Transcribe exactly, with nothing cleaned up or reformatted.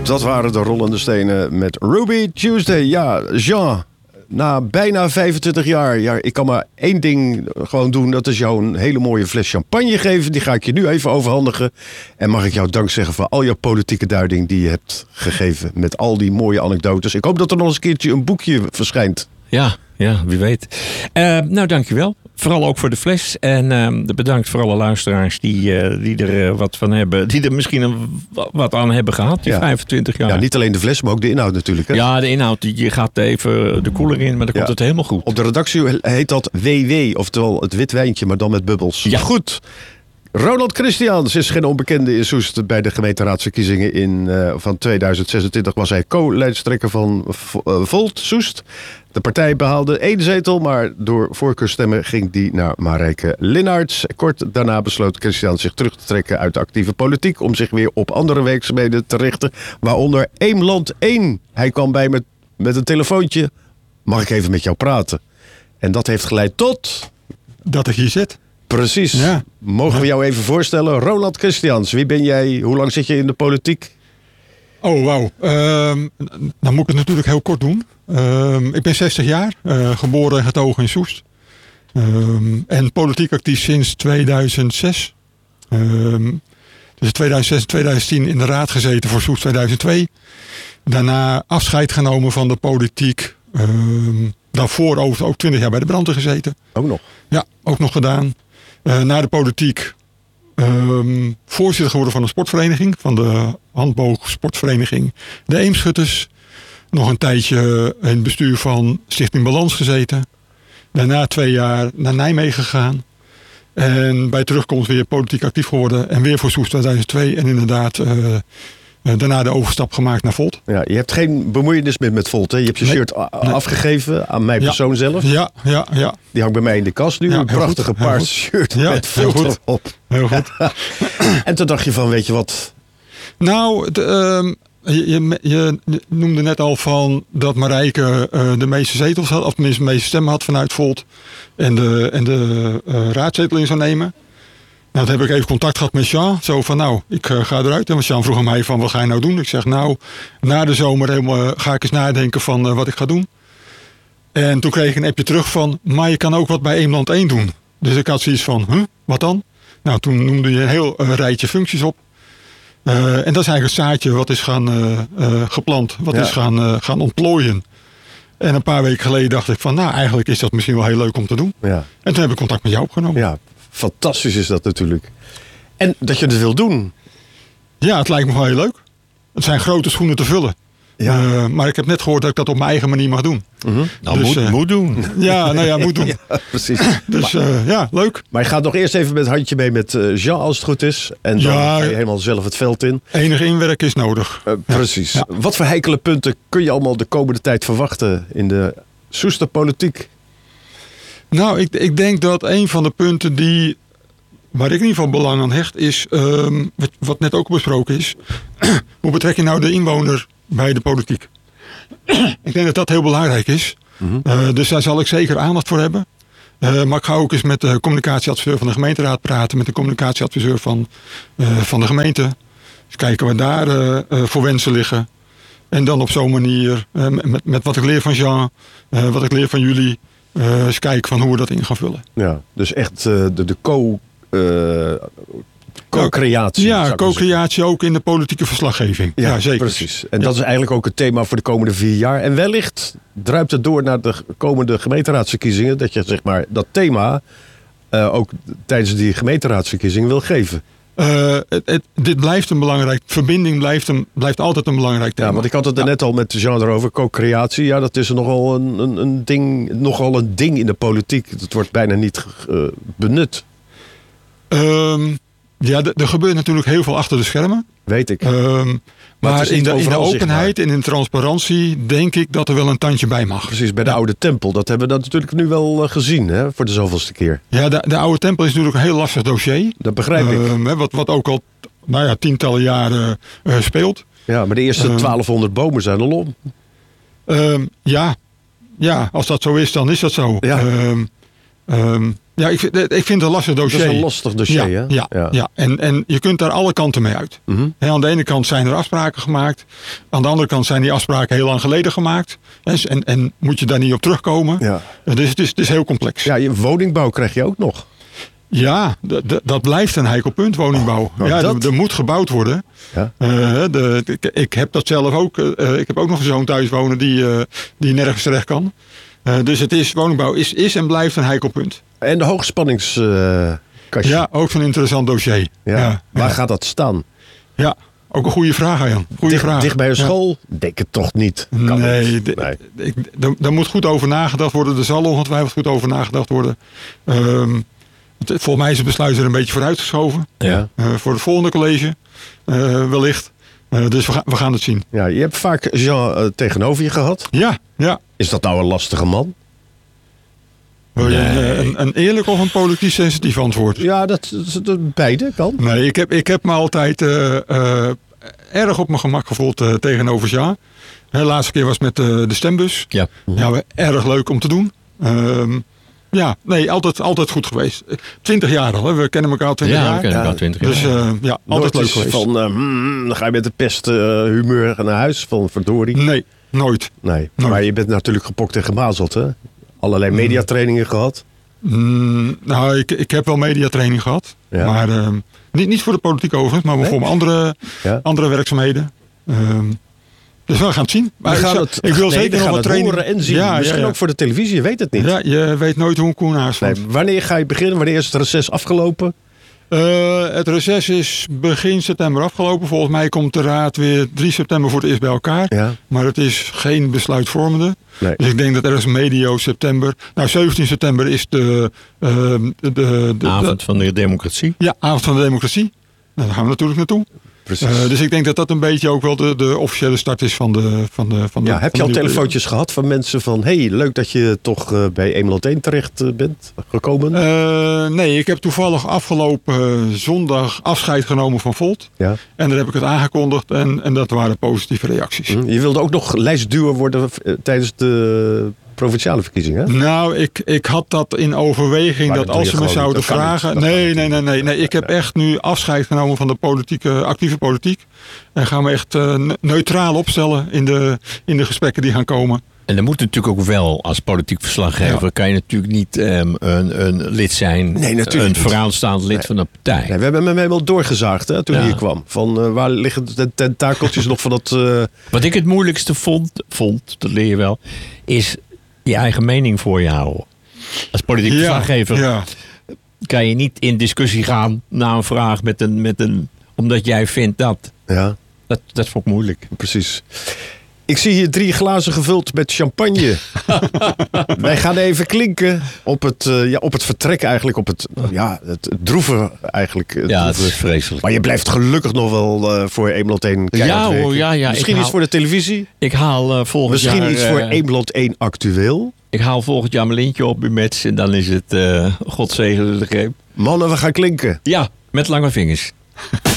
Dat waren de Rollende Stenen met Ruby Tuesday. Ja, Jean, na bijna vijfentwintig jaar... Ja, ik kan maar één ding gewoon doen. Dat is jou een hele mooie fles champagne geven. Die ga ik je nu even overhandigen. En mag ik jou dank zeggen voor al jouw politieke duiding... die je hebt gegeven met al die mooie anekdotes. Ik hoop dat er nog eens een keertje een boekje verschijnt. Ja, ja, wie weet. Uh, nou, dankjewel. Vooral ook voor de fles. En uh, bedankt voor alle luisteraars die, uh, die er uh, wat van hebben. Die er misschien een, wat aan hebben gehad, die ja. vijfentwintig jaar. Ja, niet alleen de fles, maar ook de inhoud natuurlijk. Hè? Ja, de inhoud. Die gaat even de koeler in, maar dan ja. komt het helemaal goed. Op de redactie heet dat W W, oftewel het wit wijntje, maar dan met bubbels. Ja. Goed. Ronald Christians is geen onbekende in Soest. Bij de gemeenteraadsverkiezingen in, uh, van tweeduizend zesentwintig was hij co-lijsttrekker van uh, Volt Soest. De partij behaalde één zetel, maar door voorkeurstemmen ging die naar Marijke Linnaerts. Kort daarna besloot Christians zich terug te trekken uit de actieve politiek om zich weer op andere werkzaamheden te richten, waaronder Eemland één. Hij kwam bij me met een telefoontje. Mag ik even met jou praten? En dat heeft geleid tot... Dat ik hier zit. Precies. Ja. Mogen we jou even voorstellen? Ronald Christians, wie ben jij? Hoe lang zit je in de politiek? Oh, wauw. Uh, dan moet ik het natuurlijk heel kort doen. Uh, ik ben zestig jaar, uh, geboren en getogen in Soest. Uh, en politiek actief sinds tweeduizend zes. Uh, dus tweeduizend zes en tweeduizend tien in de raad gezeten voor Soest tweeduizend twee. Daarna afscheid genomen van de politiek. Uh, daarvoor over, ook twintig jaar bij de brandweer gezeten. Ook nog? Ja, ook nog gedaan. Uh, naar de politiek. Um, voorzitter geworden van een sportvereniging. Van de handboogsportvereniging de Eemschutters. Nog een tijdje in het bestuur van Stichting Balans gezeten. Daarna twee jaar naar Nijmegen gegaan. En bij terugkomst weer politiek actief geworden. En weer voor Soest tweeduizend twee. En inderdaad uh, daarna de overstap gemaakt naar Volt. Ja, je hebt geen bemoeienis meer met Volt, hè? Je hebt je nee, shirt a- nee. afgegeven aan mijn ja. persoon zelf. Ja, ja, ja. Die hangt bij mij in de kast nu. Ja, een prachtige goed, paarse shirt ja, met Volt erop. Heel goed. En toen dacht je van, weet je wat? Nou, de, um, je, je, je noemde net al van dat Marijke uh, de meeste zetels had. Of tenminste de meeste stemmen had vanuit Volt. En de, en de uh, raadzetel in zou nemen. Nou, toen heb ik even contact gehad met Jean. Zo van, nou, ik uh, ga eruit. En Jean vroeg aan mij van, wat ga je nou doen? Ik zeg, nou, na de zomer helemaal, uh, ga ik eens nadenken van uh, wat ik ga doen. En toen kreeg ik een appje terug van, maar je kan ook wat bij Eemland één doen. Dus ik had zoiets van, huh, wat dan? Nou, toen noemde je een heel uh, rijtje functies op. Uh, en dat is eigenlijk het zaadje wat is gaan uh, uh, geplant. Wat ja. is gaan, uh, gaan ontplooien. En een paar weken geleden dacht ik van, nou, eigenlijk is dat misschien wel heel leuk om te doen. Ja. En toen heb ik contact met jou opgenomen. Ja. Fantastisch is dat natuurlijk. En dat je het wil doen. Ja, het lijkt me wel heel leuk. Het zijn grote schoenen te vullen. Ja. Uh, maar ik heb net gehoord dat ik dat op mijn eigen manier mag doen. Mm-hmm. Nou, dus, moet, uh, moet doen. Ja, nou ja, moet doen. Ja, precies. Dus maar, uh, ja, leuk. Maar je gaat nog eerst even met het handje mee met uh, Jean als het goed is. En dan ja, ga je helemaal zelf het veld in. Enig inwerk is nodig. Uh, precies. Ja. Wat voor heikele punten kun je allemaal de komende tijd verwachten in de Soester politiek? Nou, ik, ik denk dat een van de punten die... waar ik in ieder geval belang aan hecht is, um, wat, wat net ook besproken is, hoe betrek je nou de inwoner bij de politiek? Ik denk dat dat heel belangrijk is. Mm-hmm. Uh, dus daar zal ik zeker aandacht voor hebben. Uh, maar ik ga ook eens met de communicatieadviseur van de gemeenteraad praten, met de communicatieadviseur van, uh, van de gemeente. Dus kijken waar daar uh, uh, voor wensen liggen. En dan op zo'n manier, uh, met, met wat ik leer van Jean, uh, wat ik leer van jullie, uh, eens kijken van hoe we dat in gaan vullen. Ja, dus echt uh, de, de co... Uh, co-creatie. Ja, co-creatie ook in de politieke verslaggeving. Ja, ja zeker. Precies. En ja. dat is eigenlijk ook het thema voor de komende vier jaar. En wellicht druipt het door naar de komende gemeenteraadsverkiezingen. Dat je zeg maar dat thema uh, ook tijdens die gemeenteraadsverkiezingen wil geven. Uh, het, het, dit blijft een belangrijk... Verbinding blijft, een, blijft altijd een belangrijk thema. Ja, want ik had het er ja. net al met Jean erover. Co-creatie, ja, dat is nogal een, een, een, ding, nogal een ding in de politiek. Dat wordt bijna niet uh, benut. Um, ja, d- er gebeurt natuurlijk heel veel achter de schermen. Weet ik. Um, maar maar in de, in de openheid en in de transparantie denk ik dat er wel een tandje bij mag. Precies, bij de ja. oude tempel. Dat hebben we dat natuurlijk nu wel gezien, hè, voor de zoveelste keer. Ja, de, de oude tempel is natuurlijk een heel lastig dossier. Dat begrijp ik. Um, wat, wat ook al nou ja, tientallen jaren uh, speelt. Ja, maar de eerste um, twaalfhonderd bomen zijn al om. Um, ja. ja, als dat zo is, dan is dat zo. Ja. Um, Um, ja, ik, vind, ik vind het een lastig dossier. Dat is een lastig dossier, ja, hè? Ja, ja. ja. En, en je kunt daar alle kanten mee uit. Mm-hmm. He, aan de ene kant zijn er afspraken gemaakt. Aan de andere kant zijn die afspraken heel lang geleden gemaakt. En, en moet je daar niet op terugkomen. Ja. Dus het is, het is heel complex. Ja, je woningbouw krijg je ook nog. Ja, d- d- dat blijft een heikel punt, woningbouw. Nou, ja, dat... er, er moet gebouwd worden. Ja. Uh, de, de, ik heb dat zelf ook. Uh, ik heb ook nog een zoon thuis wonen die, uh, die nergens terecht kan. Uh, dus het is, woningbouw is, is en blijft een heikel punt. En de hoogspanningskastje. Uh, ja, ook zo'n interessant dossier. Ja. Ja, Waar ja. gaat dat staan? Ja, ook een goede vraag, Jan. Goeie dicht, vraag. dicht bij een school? Ja. Denk het toch niet. Kan nee, niet. de, nee. Ik, de, daar moet goed over nagedacht worden. Er zal ongetwijfeld goed over nagedacht worden. Um, het, volgens mij is het besluit er een beetje vooruitgeschoven. Ja. Uh, voor het volgende college, uh, wellicht. Uh, dus we, ga, we gaan het zien. Ja, je hebt vaak Jean uh, tegenover je gehad. Ja, ja. Is dat nou een lastige man? Wil je Nee. een, een, een eerlijk of een politiek sensitief antwoord? Ja, dat, dat, dat beide kan. Nee, ik heb, ik heb me altijd uh, uh, erg op mijn gemak gevoeld uh, tegenover Jean. De laatste keer was met uh, de stembus. Ja. Ja, erg leuk om te doen. Um, ja, nee, altijd, altijd goed geweest. Twintig jaar al, hè? We kennen elkaar al twintig Ja, we jaar. kennen elkaar Ja. twintig jaar. Dus uh, ja, altijd Nooit leuk is geweest. van, uh, hmm, dan ga je met de pest uh, humeur naar huis van verdorie. Nee, nooit. Nee, Nooit. maar je bent natuurlijk gepokt en gemazeld, hè? Allerlei mediatrainingen gehad. Mm, nou, ik, ik heb wel mediatraining gehad. Ja. Maar um, niet, niet voor de politiek overigens, maar Nee? voor mijn andere, Ja. andere werkzaamheden. Um, dus we gaan het zien. Maar We ik, gaan zou- het, ik wil nee, zeker we nog gaan wat het training. horen en zien. Ja, Misschien ja, ja. ook voor de televisie, je weet het niet. Ja, je weet nooit hoe een koen haast Nee, valt. wanneer ga je beginnen? Wanneer is het reces afgelopen? Uh, het reces is begin september afgelopen. Volgens mij komt de raad weer drie september voor het eerst bij elkaar. Ja. Maar het is geen besluitvormende. Nee. Dus ik denk dat ergens medio september... Nou, zeventien september is de... Uh, de, de, de Avond van de democratie. Ja, avond van de democratie. Nou, daar gaan we natuurlijk naartoe. Precies. Uh, dus ik denk dat dat een beetje ook wel de, de officiële start is van de... Van de, van de Ja, heb van je al de- telefoontjes gehad van mensen van... hey, leuk dat je toch uh, bij Emeland één terecht uh, bent gekomen? Uh, nee, ik heb toevallig afgelopen zondag afscheid genomen van Volt. Ja. En daar heb ik het aangekondigd en, en dat waren positieve reacties. Hm, je wilde ook nog lijstduwer worden uh, tijdens de provinciale verkiezingen, hè? Nou, ik, ik had dat in overweging Maar dat dat doe als je ze me gewoon zouden niet. Dat kan vragen... niet. Dat Nee, kan nee, nee, nee, nee. Ik heb echt nu afscheid genomen van de politieke, actieve politiek. En gaan me echt uh, ne- neutraal opstellen in de, in de gesprekken die gaan komen. En dan moet natuurlijk ook wel, als politiek verslaggever, Ja. kan je natuurlijk niet um, een, een lid zijn, Nee, natuurlijk een niet. vooraanstaand lid Nee. van een partij. Nee, we hebben hem helemaal doorgezaagd hè, toen Ja. hij hier kwam. Van uh, waar liggen de tentakeltjes nog van dat... Uh... Wat ik het moeilijkste vond, vond, dat leer je wel, is je eigen mening voor je houden. Als politiek verslaggever ja. kan je niet in discussie gaan na een vraag met een, met een omdat jij vindt dat. Ja, Dat, dat vond ik moeilijk. precies. Ik zie hier drie glazen gevuld met champagne. Wij gaan even klinken op het, uh, ja, op het vertrek eigenlijk. Op het, ja, het, het droeve eigenlijk. Het Ja, het droeve. is vreselijk. Maar je blijft gelukkig nog wel uh, voor Emeland één keihard Ja, hoor, werken. ja, ja, Misschien ik iets haal- voor de televisie. Ik haal uh, volgend Misschien jaar... iets voor uh, Emeland één actueel. Ik haal volgend jaar mijn lintje op bij Mets en dan is het uh, God zegene de greep. Mannen, we gaan klinken. Ja, met lange vingers.